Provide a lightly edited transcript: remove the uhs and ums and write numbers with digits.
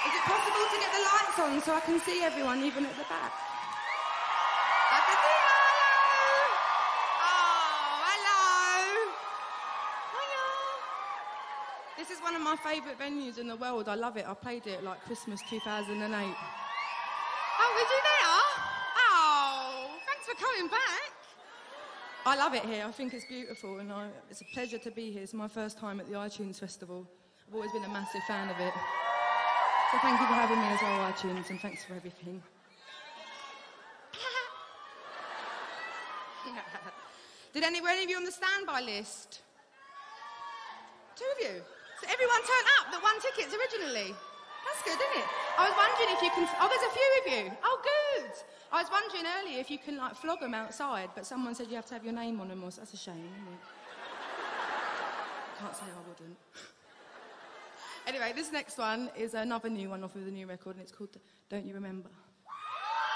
Is it possible to get the lights on so I can see everyone, even at the back? I can see you. Oh, hello. Hiya. This is one of my favourite venues in the world. I love it. I played it like Christmas 2008. Oh, was you there? Oh, thanks for coming back. I love it here. I think it's beautiful, and it's a pleasure to be here. It's my first time at the iTunes Festival. I've always been a massive fan of it. So thank you for having me as well, iTunes, and thanks for everything. Did any of you on the standby list? 2 of you? So everyone turned up that won tickets originally? That's good, isn't it? I was wondering if you can... Oh, there's a few of you. Oh, good. I was wondering earlier if you can, like, flog them outside, but someone said you have to have your name on them, or... That's a shame, isn't it? Can't say I wouldn't. Anyway, this next one is another new one off of the new record, and it's called Don't You Remember?